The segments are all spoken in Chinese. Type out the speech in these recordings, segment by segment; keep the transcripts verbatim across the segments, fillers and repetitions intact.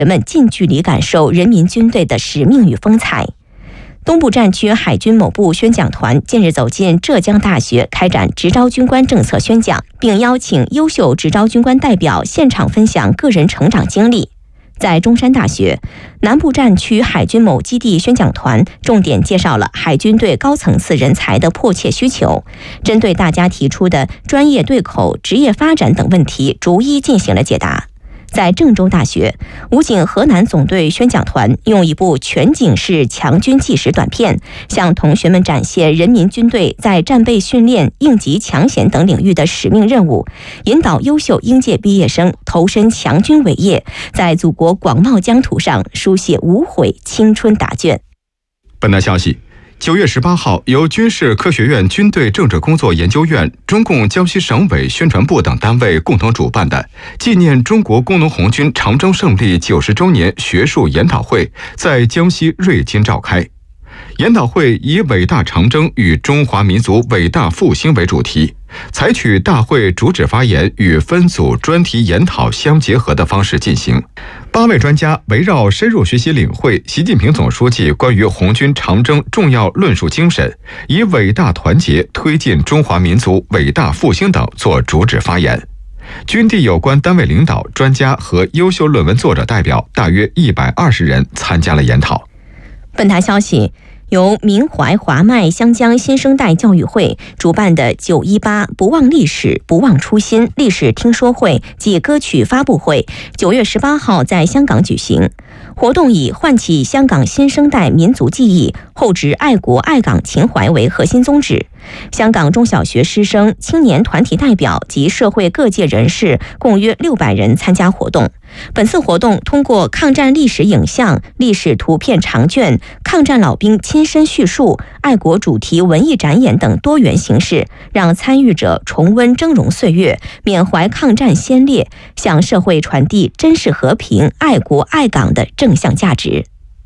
人们近距离感受人民军队的使命与风采。东部战区海军某部宣讲团近日走进浙江大学，开展执招军官政策宣讲，并邀请优秀执招军官代表现场分享个人成长经历。在中山大学，南部战区海军某基地宣讲团重点介绍了海军对高层次人才的迫切需求，针对大家提出的专业对口、职业发展等问题，逐一进行了解答。在郑州大学，武警河南总队宣讲团用一部全景式强军纪实短片，向同学们展现人民军队在战备训练、应急抢险等领域的使命任务，引导优秀应届毕业生投身强军伟业，在祖国广袤疆土上书写无悔青春答卷。 本台消息，九月十八号，由军事科学院军队政治工作研究院、中共江西省委宣传部等单位共同主办的纪念中国工农红军长征胜利九十周年学术研讨会在江西瑞金召开。研讨会以伟大长征与中华民族伟大复兴为主题，采取大会主旨发言与分组专题研讨相结合的方式进行。八位专家围绕深入学习领会习近平总书记关于红军长征重要论述精神，以伟大团结推进中华民族伟大复兴等作主旨发言。军地有关单位领导、专家和优秀论文作者代表大约一百二十人参加了研讨。 本台消息，由缅怀华麦湘江新生代教育会主办的九一八不忘历史、不忘初心历史听说会暨歌曲发布会，九月十八号在香港举行。活动以唤起香港新生代民族记忆、厚植爱国爱港情怀为核心宗旨。香港中小学师生、青年团体代表及社会各界人士共约六百人参加活动。本次活动通过抗战历史影像、历史图片长卷、抗战老兵亲身叙述、爱国主题文艺展演等多元形式，让参与者重温峥嵘岁月，缅怀抗战先烈，向社会传递珍视和平、爱国爱港的正向价值。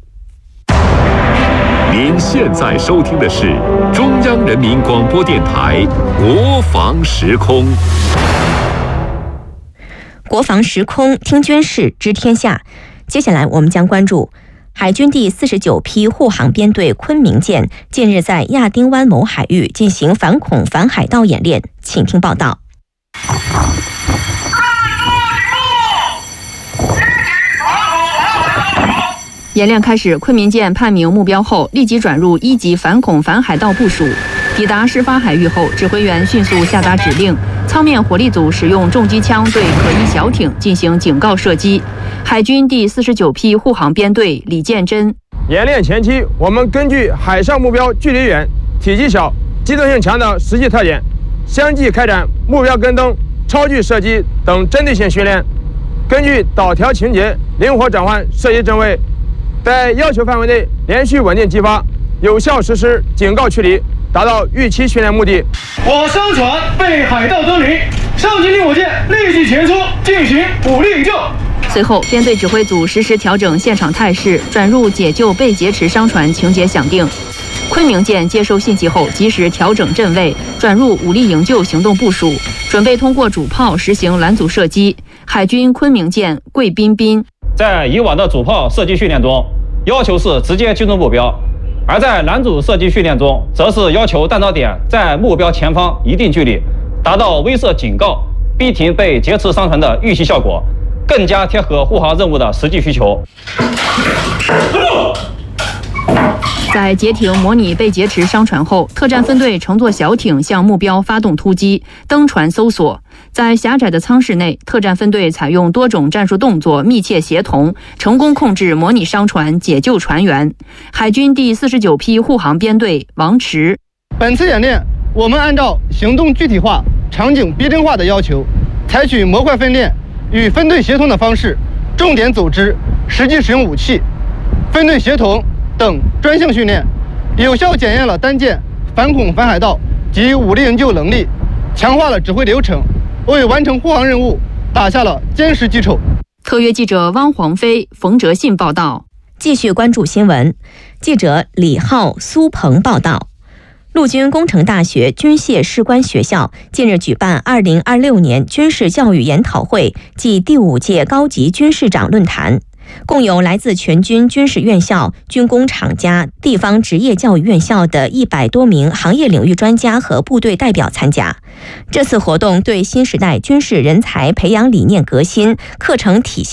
您现在收听的是中央人民广播电台国防时空。 国防时空，听军事，知天下。接下来我们将关注海军第四十九批护航编队昆明舰近日在亚丁湾某海域进行反恐反海盗演练，请听报道。 演练开始，昆明舰判明目标后，立即转入一级反恐反海盗部署。抵达事发海域后，指挥员迅速下达指令，舱面火力组使用重机枪对可疑小艇进行警告射击。海军第四十九批护航编队李建珍： 演练前期，我们根据海上目标距离远、体积小、机动性强的实际特点，相继开展目标跟踪、超距射击等针对性训练，根据导调情节灵活转换射击阵位，在要求范围内连续稳定击发，有效实施警告驱离，达到预期训练目的。 我商船被海盗登临，上级令我舰立即前出进行武力营救。 随后，编队指挥组实时调整现场态势，转入解救被劫持商船情节响定。昆明舰接收信息后，及时调整阵位，转入武力营救行动部署，准备通过主炮实行拦阻射击。海军昆明舰桂彬彬： 在以往的主炮射击训练中，要求是直接击中目标，而在拦阻射击训练中，则是要求弹道点在目标前方一定距离，达到威慑警告、逼停被劫持商船的预期效果，更加贴合护航任务的实际需求。 在截停模拟被劫持商船后，特战分队乘坐小艇向目标发动突击，登船搜索。在狭窄的舱室内，特战分队采用多种战术动作密切协同，成功控制模拟商船，解救船员。海军第四十九批护航编队王驰： 本次演练，我们按照行动具体化、场景逼真化的要求，采取模块分练与分队协同的方式，重点组织实际使用武器、分队协同等专项训练，有效检验了单舰反恐反海盗及武力营救能力，强化了指挥流程，为完成护航任务打下了坚实基础。 特约记者汪黄飞、冯哲信报道。 继续关注新闻，记者李浩、苏鹏报道。陆军工程大学军械士官学校近日举办二零二六年军事教育研讨会暨第五届高级军事长论坛。 共有来自全军军事院校、军工厂家、地方职业教育院校的一百多名行业领域专家和部队代表参加。这次活动对新时代军事人才培养理念革新、课程体系